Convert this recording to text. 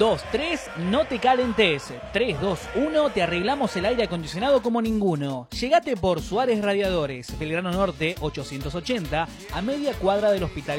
2, 3, no te calentes. 3, 2, 1, te arreglamos el aire acondicionado como ninguno. Llegate por Suárez Radiadores, Belgrano Norte 880, a media cuadra del Hospital